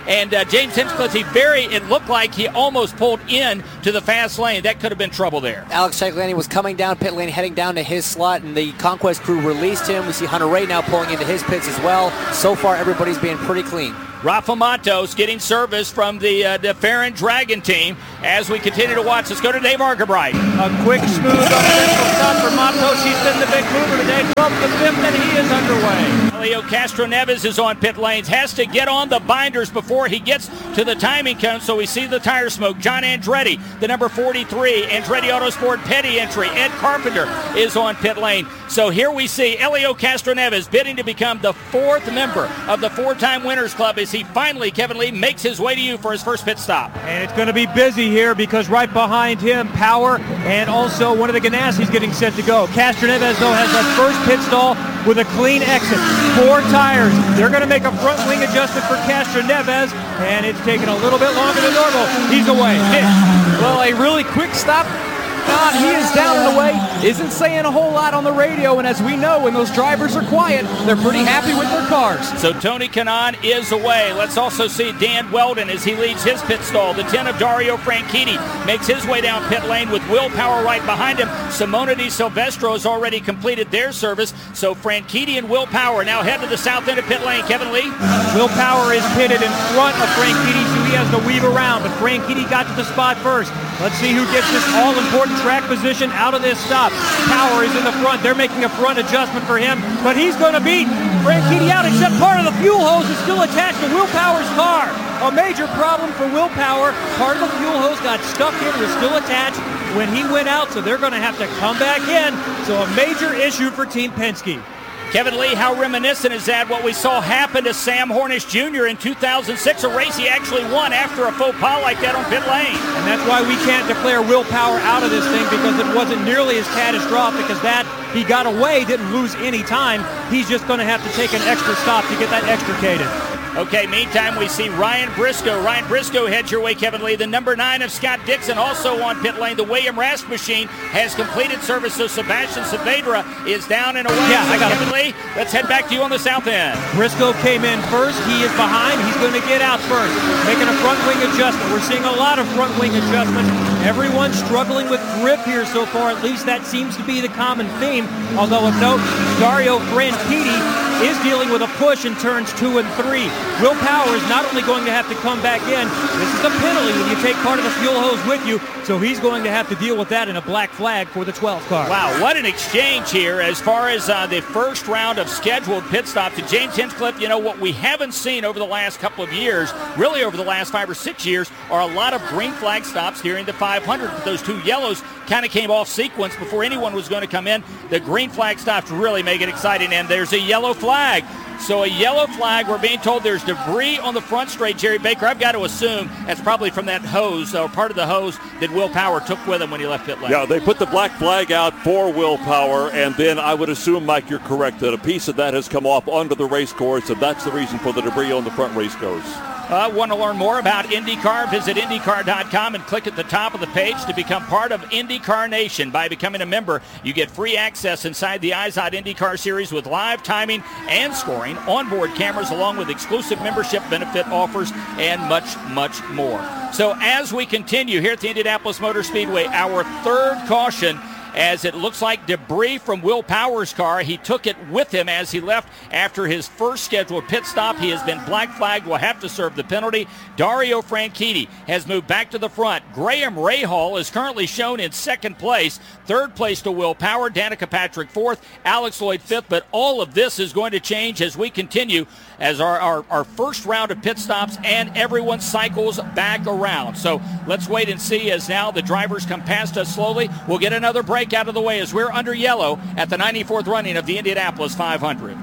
[SPEAKER 17] And James Hinchcliffe, it looked like he almost pulled in to the fast lane. That could have been trouble there.
[SPEAKER 19] Alex Ciaculani was coming down pit lane, heading down to his slot, and the Conquest crew released him. We see Hunter Ray now pulling into his pits as well. So far, everybody's being pretty clean.
[SPEAKER 17] Rafa Matos getting service from the Farron Dragon team as we continue to watch. Let's go to Dave Argabright.
[SPEAKER 20] A quick, smooth, uneventful stop for Matos. He's been the big mover today. 12th to 5th, and he is underway.
[SPEAKER 17] Elio Castro Neves is on pit lanes. Has to get on the binders before he gets to the timing cone, so we see the tire smoke. John Andretti, the number 43, Andretti Autosport Petty entry. Ed Carpenter is on pit lane. So here we see Elio Castro Neves bidding to become the 4th member of the 4-time Winners Club as he finally, Kevin Lee, makes his way to you for his first pit stop.
[SPEAKER 20] And it's going to be busy here because right behind him, Power and also one of the Ganassis getting set to go. Castro Neves, though, has that first pit stall with a clean exit. 4 tires. They're going to make a front wing adjustment for Castro Neves, and it's taking a little bit longer than normal. He's away.
[SPEAKER 2] Well, a really quick stop. God, he is down and away, isn't saying a whole lot on the radio, and as we know, when those drivers are quiet, they're pretty happy with their cars.
[SPEAKER 17] So Tony Kanaan is away. Let's also see Dan Weldon as he leaves his pit stall. The 10 of Dario Franchitti makes his way down pit lane with Will Power right behind him. Simona Di Silvestro has already completed their service, so Franchitti and Will Power now head to the south end of pit lane. Kevin Lee?
[SPEAKER 20] Will Power is pitted in front of Franchitti, so he has to weave around, but Franchitti got to the spot first. Let's see who gets this all-important track position out of this stop. Power is in the front. They're making a front adjustment for him, but he's going to beat Franchitti out, except part of the fuel hose is still attached to Will Power's car. A major problem for Will Power. Part of the fuel hose got stuck in, was still attached when he went out, so they're going to have to come back in. So a major issue for Team Penske.
[SPEAKER 17] Kevin Lee, how reminiscent is that what we saw happen to Sam Hornish Jr. in 2006, a race he actually won after a faux pas like that on pit lane.
[SPEAKER 20] And that's why we can't declare Will Power out of this thing, because it wasn't nearly as catastrophic as that. He got away, didn't lose any time. He's just going to have to take an extra stop to get that extricated.
[SPEAKER 17] Okay, meantime, we see Ryan Briscoe. Ryan Briscoe heads your way, Kevin Lee. The number 9 of Scott Dixon also on pit lane. The William Rask machine has completed service, so Sebastian Saavedra is down and away.
[SPEAKER 20] Yeah,
[SPEAKER 17] so Kevin Lee, let's head back to you on the south end.
[SPEAKER 20] Briscoe came in first. He is behind. He's going to get out first, making a front wing adjustment. We're seeing a lot of front wing adjustments. Everyone's struggling with grip here so far. At least that seems to be the common theme. Although of note, Dario Franchitti is dealing with a push in turns 2 and 3. Will Power is not only going to have to come back in, this is a penalty when you take part of the fuel hose with you, so he's going to have to deal with that in a black flag for the 12th car.
[SPEAKER 17] Wow, what an exchange here as far as the first round of scheduled pit stops. To James Hinchcliffe, you know, what we haven't seen over the last couple of years, really over the last 5 or 6 years, are a lot of green flag stops during the 500. But those 2 yellows kind of came off sequence before anyone was going to come in. The green flag stops really make it exciting, and there's a yellow flag. So a yellow flag, we're being told there's debris on the front straight, Jerry Baker. I've got to assume that's probably from that hose, or part of the hose that Will Power took with him when he left pit lane.
[SPEAKER 21] Yeah, they put the black flag out for Will Power, and then I would assume, Mike, you're correct, that a piece of that has come off onto the race course, and that's the reason for the debris on the front race course.
[SPEAKER 17] Want to learn more about IndyCar? Visit IndyCar.com and click at the top of the page to become part of IndyCar Nation. By becoming a member, you get free access inside the IZOD IndyCar Series with live timing and scoring, onboard cameras, along with exclusive membership benefit offers, and much, much more. So as we continue here at the Indianapolis Motor Speedway, our third caution, as it looks like debris from Will Power's car. He took it with him as he left after his first scheduled pit stop. He has been black flagged, will have to serve the penalty. Dario Franchitti has moved back to the front. Graham Rahal is currently shown in second place. Third place to Will Power, Danica Patrick fourth, Alex Lloyd fifth. But all of this is going to change as we continue as our first round of pit stops and everyone cycles back around. So let's wait and see as now the drivers come past us slowly. We'll get another break out of the way as we're under yellow at the 94th running of the Indianapolis 500.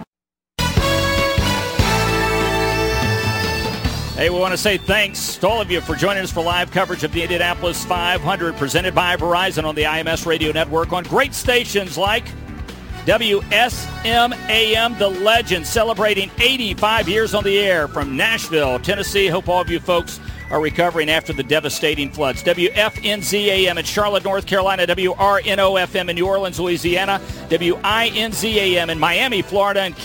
[SPEAKER 17] Hey, we want to say thanks to all of you for joining us for live coverage of the Indianapolis 500 presented by Verizon on the IMS Radio Network on great stations like WSM-AM, The Legend, celebrating 85 years on the air from Nashville, Tennessee. Hope all of you folks are recovering after the devastating floods. WFNZ-AM in Charlotte, North Carolina. WRNO-FM in New Orleans, Louisiana. WINZ-AM in Miami, Florida. And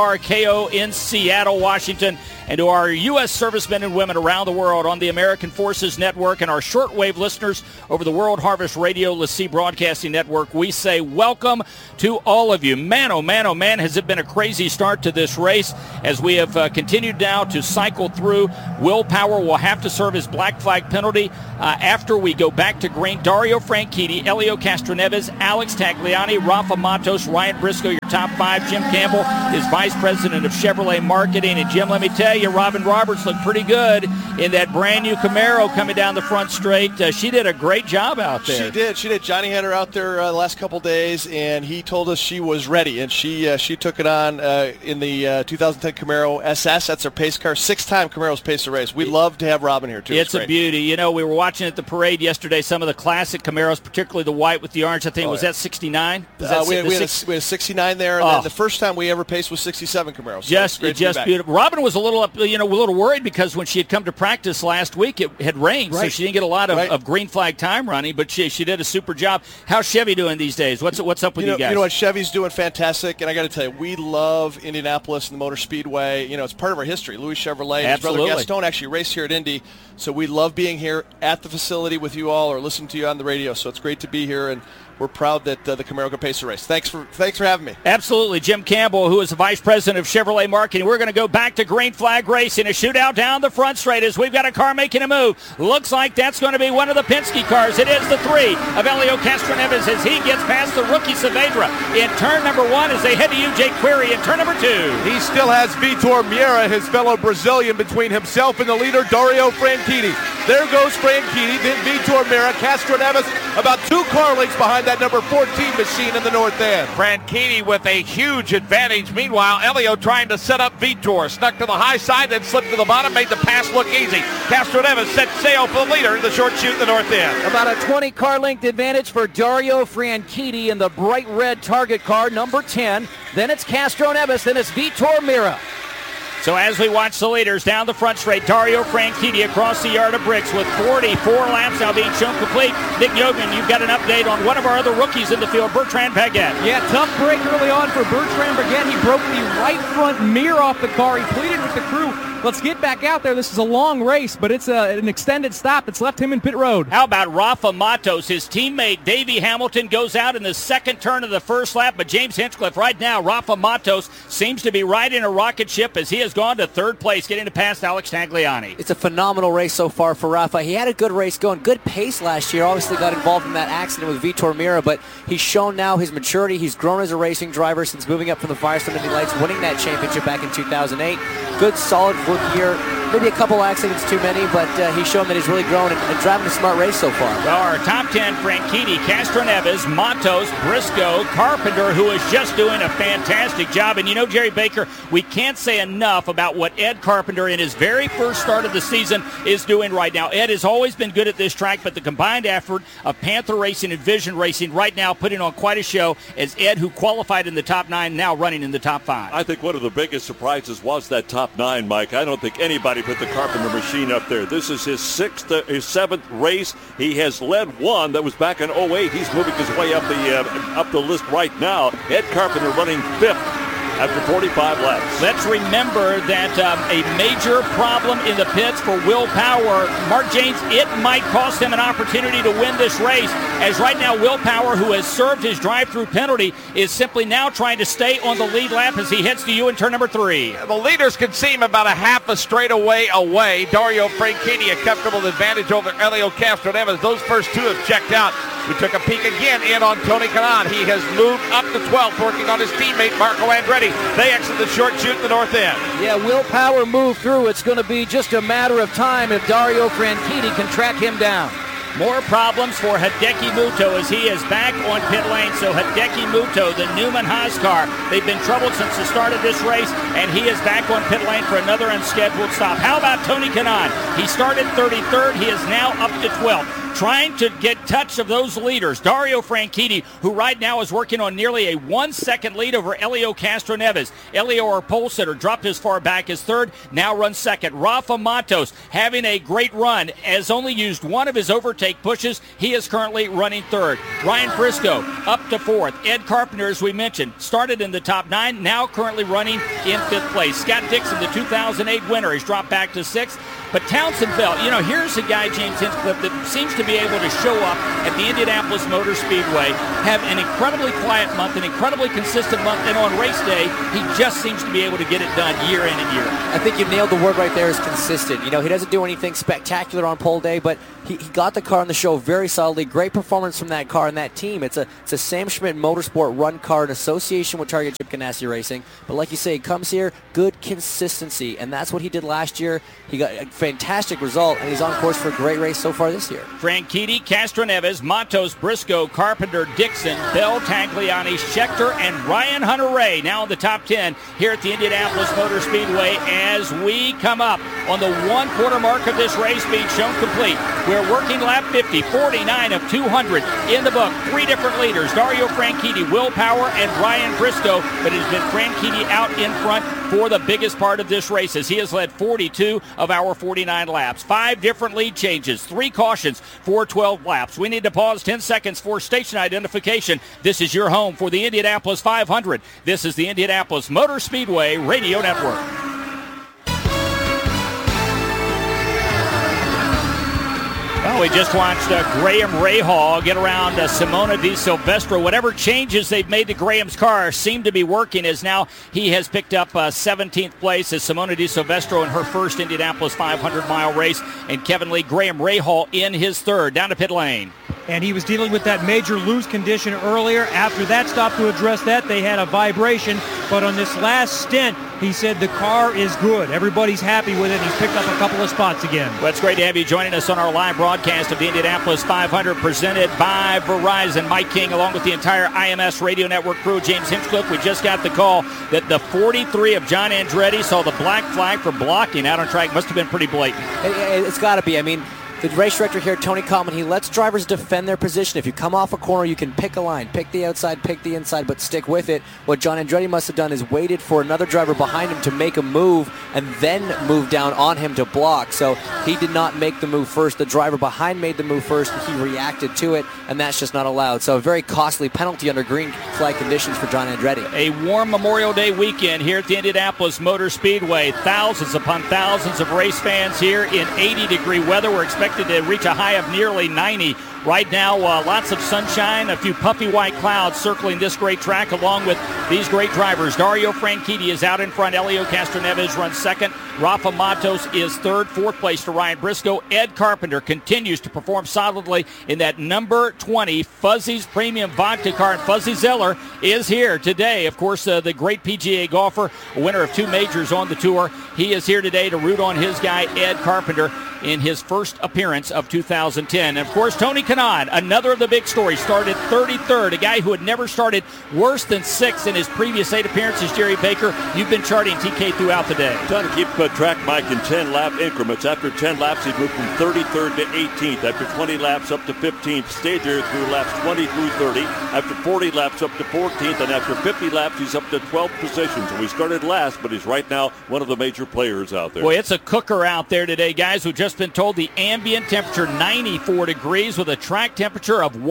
[SPEAKER 17] KRKO in Seattle, Washington. And to our U.S. servicemen and women around the world on the American Forces Network and our shortwave listeners over the World Harvest Radio LaCie Broadcasting Network, we say welcome to all of you. Man, oh man, has it been a crazy start to this race as we have continued now to cycle through. Will Power will have to serve his black flag penalty after we go back to green. Dario Franchitti, Elio Castroneves, Alex Tagliani, Rafa Matos, Ryan Briscoe, your top 5. Jim Campbell is Vice President of Chevrolet Marketing. And Jim, let me tell you, Robin Roberts looked pretty good in that brand new Camaro coming down the front straight. She did a great job out there.
[SPEAKER 9] She did. Johnny had her out there the last couple days, and he told us she was ready, and she took it on in the 2010 Camaro SS. That's her pace car. 6-time Camaro's paced the race. We love to have Robin here, too.
[SPEAKER 17] It's a beauty. You know, we were watching at the parade yesterday some of the classic Camaros, particularly the white with the orange. I think, was that 69?
[SPEAKER 9] We had a 69 there, and then the first time we ever paced was 67 Camaros. So
[SPEAKER 17] just beautiful. Robin was a little worried because when she had come to practice last week, it had rained, so she didn't get a lot of green flag time running, but she did a super job. How's Chevy doing these days? What's up with you guys?
[SPEAKER 9] You know what? Chevy's doing fantastic, and I got to tell you, we love Indianapolis and the Motor Speedway. You know, it's part of our history. Louis Chevrolet and his brother Gaston actually raced here at Indy, so we love being here at the facility with you all or listening to you on the radio, so it's great to be here, and we're proud that the Camaro can pace the race. Thanks for having me.
[SPEAKER 17] Absolutely. Jim Campbell, who is the Vice President of Chevrolet Marketing. We're going to go back to green flag racing, a shootout down the front straight as we've got a car making a move. Looks like that's going to be one of the Penske cars. It is the 3 of Elio Castroneves as he gets past the rookie Saavedra in turn number 1 as they head to UJ Query in turn number 2.
[SPEAKER 16] He still has Vitor Meira, his fellow Brazilian, between himself and the leader, Dario Franchitti. There goes Franchitti, then Vitor Meira, Castroneves about 2 car lengths behind that number 14 machine in the north end.
[SPEAKER 15] Franchitti with a huge advantage. Meanwhile, Elio trying to set up Vitor. Snuck to the high side, then slipped to the bottom, made the pass look easy. Castroneves set sail for the leader in the short chute in the north end.
[SPEAKER 3] About a 20 car length advantage for Dario Franchitti in the bright red Target car, number 10. Then it's Castroneves, then it's Vitor Meira.
[SPEAKER 17] So as we watch the leaders down the front straight, Dario Franchitti across the yard of bricks with 44 laps now being shown complete. Nick Yogan, you've got an update on one of our other rookies in the field, Bertrand Baguette.
[SPEAKER 2] Yeah, tough break early on for Bertrand Baguette. He broke the right front mirror off the car. He pleaded with the crew, let's get back out there. This is a long race, but it's an extended stop that's left him in pit road.
[SPEAKER 17] How about Rafa Matos? His teammate Davey Hamilton goes out in the second turn of the first lap, but James Hinchcliffe right now, Rafa Matos seems to be riding a rocket ship as he has gone to third place, getting to pass Alex Tagliani.
[SPEAKER 19] It's a phenomenal race so far for Rafa. He had a good race going, good pace last year. Obviously got involved in that accident with Vitor Meira, but he's shown now his maturity. He's grown as a racing driver since moving up from the Firestone Indy Lights, winning that championship back in 2008. Good, solid rookie year. Maybe a couple accidents too many, but he's shown that he's really grown and driving a smart race so far.
[SPEAKER 17] Well, our top 10, Franchitti, Castroneves, Matos, Briscoe, Carpenter, who is just doing a fantastic job. And you know, Jerry Baker, we can't say enough about what Ed Carpenter in his very first start of the season is doing right now. Ed has always been good at this track, but the combined effort of Panther Racing and Vision Racing right now putting on quite a show as Ed, who qualified in the top 9, now running in the top 5.
[SPEAKER 21] I think one of the biggest surprises was that top 9, Mike. I don't think anybody put the Carpenter machine up there. This is his 7th race. He has led one that was back in 08. He's moving his way up the list right now. Ed Carpenter running 5th after 45 laps.
[SPEAKER 17] Let's remember that a major problem in the pits for Will Power, Mark James, it might cost him an opportunity to win this race, as right now Will Power, who has served his drive-through penalty, is simply now trying to stay on the lead lap as he heads to you in turn number 3.
[SPEAKER 15] The leaders can seem about a half a straightaway away. Dario Franchitti, a comfortable advantage over Elio Castroneves. Those first 2 have checked out. We took a peek again in on Tony Kanaan. He has moved up to 12th, working on his teammate Marco Andretti. They exit the short chute in the north end.
[SPEAKER 3] Yeah, Will Power moved through. It's going to be just a matter of time if Dario Franchitti can track him down.
[SPEAKER 17] More problems for Hideki Muto as he is back on pit lane. So Hideki Muto, the Newman Haas car, they've been troubled since the start of this race, and he is back on pit lane for another unscheduled stop. How about Tony Kanaan? He started 33rd. He is now up to 12th. trying to get touch of those leaders. Dario Franchitti, who right now is working on nearly a 1-second lead over Elio Castroneves. Elio, our pole sitter, dropped as far back as third, now runs second. Rafa Matos having a great run, has only used one of his overtake pushes. He is currently running third. Ryan Briscoe up to fourth. Ed Carpenter, as we mentioned, started in the top 9, now currently running in 5th place. Scott Dixon, the 2008 winner, has dropped back to 6th. But Townsend Bell, here's a guy, James Hinchcliffe, that seems to be able to show up at the Indianapolis Motor Speedway, have an incredibly quiet month, an incredibly consistent month, and on race day, he just seems to be able to get it done year in and year out.
[SPEAKER 19] I think you nailed the word right there, is consistent. He doesn't do anything spectacular on pole day, but he got the car on the show very solidly. Great performance from that car and that team. It's a Sam Schmidt Motorsport run car in association with Target Chip Ganassi Racing. But like you say, he comes here, good consistency, and that's what he did last year. He got a fantastic result, and he's on course for a great race so far this year.
[SPEAKER 17] Franchitti, Castroneves, Matos, Briscoe, Carpenter, Dixon, Bell, Tagliani, Schechter, and Ryan Hunter-Reay now in the top 10 here at the Indianapolis Motor Speedway as we come up on the 1/4 mark of this race being shown complete. We're working lap 50, 49 of 200 in the book. 3 different leaders, Dario Franchitti, Will Power, and Ryan Briscoe, but it has been Franchitti out in front for the biggest part of this race as he has led 42 of our 49 laps. 5 different lead changes, 3 cautions for 12 laps. We need to pause 10 seconds for station identification. This is your home for the Indianapolis 500. This is the Indianapolis Motor Speedway Radio Network. Well, we just watched Graham Rahal get around Simona Di Silvestro. Whatever changes they've made to Graham's car seem to be working, as now he has picked up 17th place as Simona Di Silvestro in her first Indianapolis 500-mile race, and Kevin Lee, Graham Rahal in his third. Down to pit lane.
[SPEAKER 20] And he was dealing with that major loose condition earlier. After that stop to address that, they had a vibration. But on this last stint, he said the car is good. Everybody's happy with it. He's picked up a couple of spots again.
[SPEAKER 17] Well, it's great to have you joining us on our live broadcast of the Indianapolis 500 presented by Verizon. Mike King, along with the entire IMS Radio Network crew, James Hinchcliffe. We just got the call that the 43 of John Andretti saw the black flag for blocking out on track. Must have been pretty blatant.
[SPEAKER 19] It's got to be. I mean, the race director here, Tony Coleman, he lets drivers defend their position. If you come off a corner, you can pick a line, pick the outside, pick the inside, but stick with it. What John Andretti must have done is waited for another driver behind him to make a move and then move down on him to block. So he did not make the move first. The driver behind made the move first. He reacted to it, and that's just not allowed. So a very costly penalty under green flag conditions for John Andretti.
[SPEAKER 17] A warm Memorial Day weekend here at the Indianapolis Motor Speedway. Thousands upon thousands of race fans here in 80-degree weather. We're expected to reach a high of nearly 90. Right now, lots of sunshine, a few puffy white clouds circling this great track along with these great drivers. Dario Franchitti is out in front. Elio Castroneves runs second. Rafa Matos is third. 4th place to Ryan Briscoe. Ed Carpenter continues to perform solidly in that number 20 Fuzzy's Premium Vodka car. And Fuzzy Zeller is here today. Of course, the great PGA golfer, a winner of 2 majors on the tour. He is here today to root on his guy, Ed Carpenter, in his first appearance of 2010. And, of course, Tony Kanaan, another of the big stories, started 33rd, a guy who had never started worse than 6th in his previous 8 appearances. Jerry Baker, you've been charting TK throughout the day.
[SPEAKER 21] Trying to keep track, Mike, in 10-lap increments. After 10 laps, he moved from 33rd to 18th. After 20 laps, up to 15th. Stayed there through laps 20 through 30. After 40 laps, up to 14th. And after 50 laps, he's up to 12th position. So he started last, but he's right now one of the major players out there.
[SPEAKER 17] Boy, it's a cooker out there today, guys. We've just been told the ambient temperature 94 degrees with a track temperature of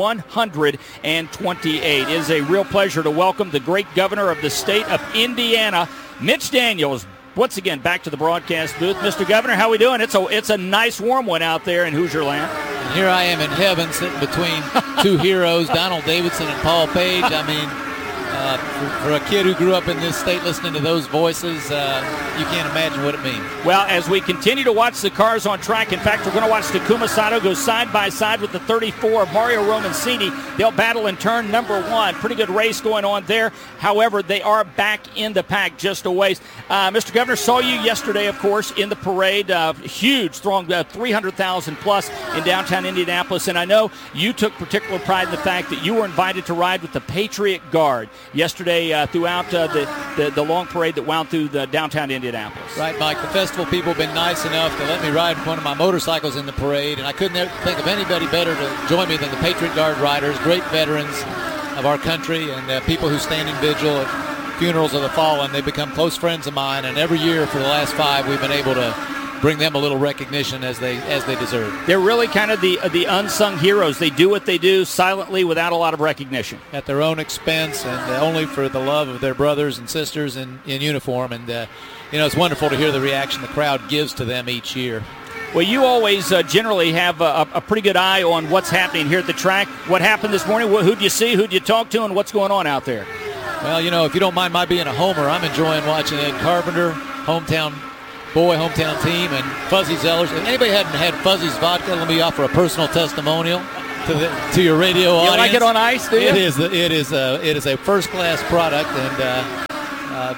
[SPEAKER 17] 128. It is a real pleasure to welcome the great governor of the state of Indiana, Mitch Daniels. Once again, back to the broadcast booth. Mr. Governor, how we doing? It's a nice warm one out there in Hoosier Land.
[SPEAKER 4] And here I am in heaven sitting between 2 heroes, Donald Davidson and Paul Page. I mean, for a kid who grew up in this state listening to those voices, you can't imagine what it means.
[SPEAKER 17] Well, as we continue to watch the cars on track, in fact, we're going to watch Takuma Sato go side by side with the 34 of Mario Romancini. They'll battle in turn number 1. Pretty good race going on there. However, they are back in the pack just a ways. Mr. Governor, saw you yesterday, of course, in the parade. Huge throng, 300,000 plus in downtown Indianapolis. And I know you took particular pride in the fact that you were invited to ride with the Patriot Guard. Yesterday, yesterday throughout the long parade that wound through the downtown Indianapolis.
[SPEAKER 4] Right, Mike. The festival people have been nice enough to let me ride one of my motorcycles in the parade, and I couldn't think of anybody better to join me than the Patriot Guard riders, great veterans of our country, and people who stand in vigil at funerals of the fallen. They've become close friends of mine, and every year for the last 5, we've been able to bring them a little recognition as they deserve.
[SPEAKER 17] They're really kind of the unsung heroes. They do what they do silently without a lot of recognition.
[SPEAKER 4] At their own expense and only for the love of their brothers and sisters in uniform. And, it's wonderful to hear the reaction the crowd gives to them each year.
[SPEAKER 17] Well, you always generally have a pretty good eye on what's happening here at the track. What happened this morning? Who'd you see? Who'd you talk to? And what's going on out there?
[SPEAKER 4] Well, if you don't mind my being a homer, I'm enjoying watching Ed Carpenter, hometown team, and Fuzzy Zellers. If anybody hadn't had Fuzzy's vodka, let me offer a personal testimonial to your radio audience.
[SPEAKER 17] You like it on ice, do you?
[SPEAKER 4] It is a first-class product, and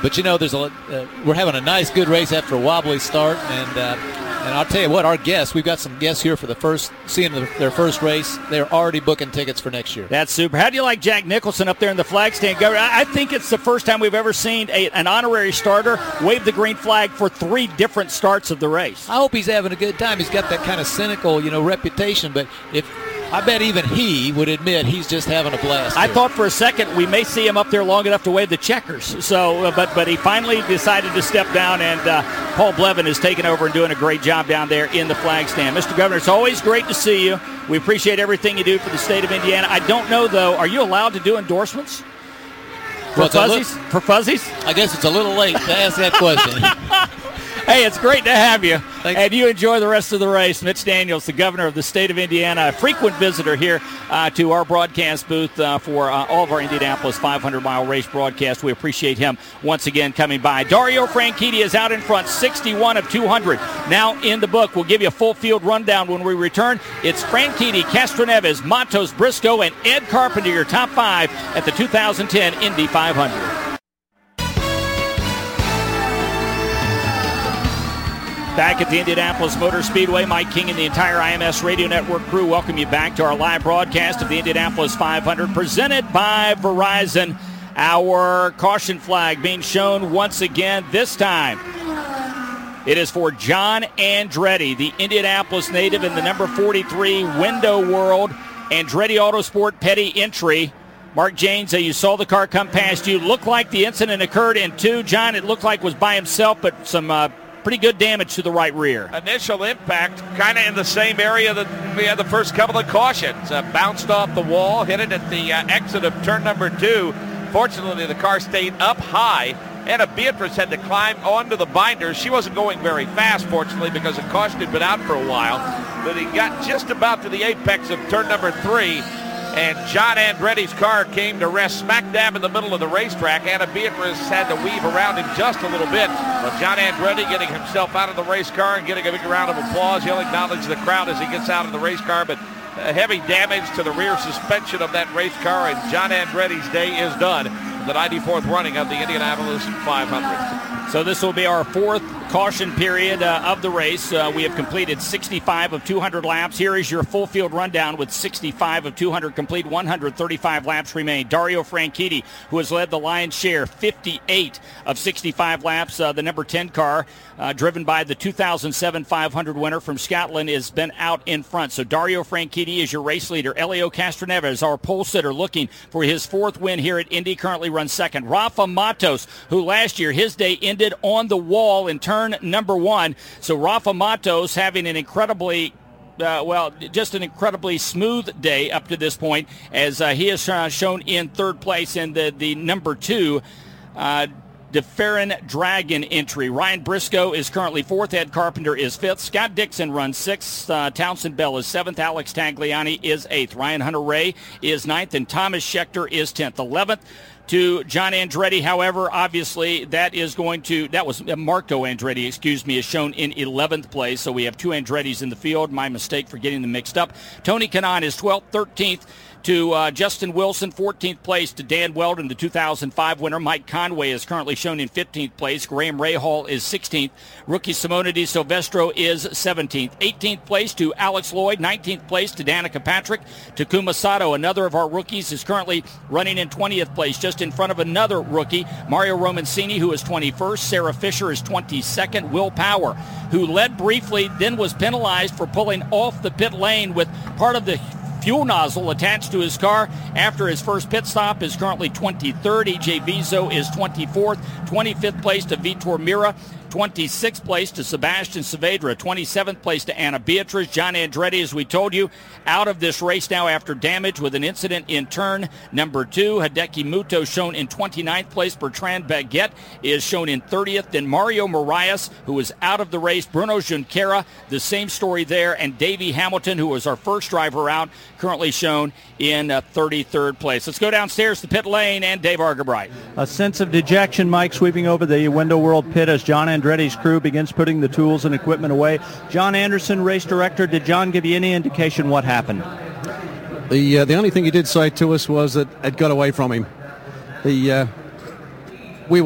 [SPEAKER 4] we're having a nice, good race after a wobbly start, and I'll tell you what, we've got some guests here for seeing their first race. They're already booking tickets for next year.
[SPEAKER 17] That's super. How do you like Jack Nicholson up there in the flag stand? I think it's the first time we've ever seen an honorary starter wave the green flag for 3 different starts of the race.
[SPEAKER 4] I hope he's having a good time. He's got that kind of cynical, reputation, but I bet even he would admit he's just having a blast.
[SPEAKER 17] I thought for a second we may see him up there long enough to wave the checkers. So, but he finally decided to step down, and Paul Blevin is taking over and doing a great job down there in the flag stand. Mr. Governor, it's always great to see you. We appreciate everything you do for the state of Indiana. I don't know, though, are you allowed to do endorsements? For Fuzzies?
[SPEAKER 4] I guess it's a little late to ask that question.
[SPEAKER 17] Hey, it's great to have you. Thanks. And you enjoy the rest of the race. Mitch Daniels, the governor of the state of Indiana, a frequent visitor here to our broadcast booth for all of our Indianapolis 500-mile race broadcast. We appreciate him once again coming by. Dario Franchitti is out in front, 61 of 200. Now in the book. We'll give you a full field rundown when we return. It's Franchitti, Castroneves, Matos, Briscoe, and Ed Carpenter, your top 5 at the 2010 Indy 500. Back at the Indianapolis Motor Speedway, Mike King and the entire IMS Radio Network crew welcome you back to our live broadcast of the Indianapolis 500 presented by Verizon. Our caution flag being shown once again. This time it is for John Andretti, the Indianapolis native in the number 43 Window World Andretti Autosport Petty Entry. Mark Janes, you saw the car come past you. Looked like the incident occurred in 2. John, it looked like was by himself, but some pretty good damage to the right rear.
[SPEAKER 15] Initial impact kind of in the same area that we had the first couple of cautions. Bounced off the wall, hit it at the exit of turn number 2. Fortunately, the car stayed up high. Anna Beatrice had to climb onto the binders. She wasn't going very fast, fortunately, because the caution had been out for a while. But he got just about to the apex of turn number 3. And John Andretti's car came to rest smack dab in the middle of the racetrack. Anna Beatrice had to weave around him just a little bit. But John Andretti getting himself out of the race car and getting a big round of applause. He'll acknowledge the crowd as he gets out of the race car. But heavy damage to the rear suspension of that race car. And John Andretti's day is done. The 94th running of the Indianapolis 500.
[SPEAKER 17] So this will be our 4th caution period of the race. We have completed 65 of 200 laps. Here is your full field rundown with 65 of 200 complete, 135 laps remain. Dario Franchitti, who has led the lion's share, 58 of 65 laps. The number 10 car, driven by the 2007 500 winner from Scotland, has been out in front. So Dario Franchitti is your race leader. Elio Castroneves, our pole sitter, looking for his 4th win here at Indy, currently runs 2nd. Rafa Matos, who last year his day ended on the wall in turn number 1. So Rafa Matos having an incredibly just an incredibly smooth day up to this point, as he has shown in 3rd place in the number 2 DeFerrin Dragon entry. Ryan Briscoe is currently 4th. Ed Carpenter is 5th. Scott Dixon runs 6th. Townsend Bell is 7th. Alex Tagliani is 8th. Ryan Hunter-Ray is 9th. And Thomas Schechter is 10th. 11th to John Andretti. However, obviously, that was Marco Andretti, is shown in 11th place. So we have 2 Andrettis in the field. My mistake for getting them mixed up. Tony Kanaan is 12th. 13th to Justin Wilson. 14th place to Dan Weldon, the 2005 winner. Mike Conway is currently shown in 15th place. Graham Rahal is 16th. Rookie Simona Di Silvestro is 17th. 18th place to Alex Lloyd. 19th place to Danica Patrick. Takuma Sato, another of our rookies, is currently running in 20th place, just just in front of another rookie, Mario Romancini, who is 21st. Sarah Fisher is 22nd. Will Power, who led briefly, then was penalized for pulling off the pit lane with part of the fuel nozzle attached to his car after his first pit stop, is currently 23rd. EJ Vizo is 24th. 25th place to Vitor Mira. 26th place to Sebastian Saavedra, 27th place to Anna Beatriz. John Andretti, as we told you, out of this race now after damage with an incident in turn number 2. Hideki Muto shown in 29th place. Bertrand Baguette is shown in 30th. Then Mario Moraes, who is out of the race. Bruno Junqueira, the same story there. And Davey Hamilton, who was our first driver out, currently shown in 33rd place. Let's go downstairs to pit lane and Dave Argabright.
[SPEAKER 23] A sense of dejection, Mike, sweeping over the Window World pit as John Andretti's crew begins putting the tools and equipment away. John Anderson, race director, did John give you any indication what happened?
[SPEAKER 8] The only thing he did say to us was that it got away from him.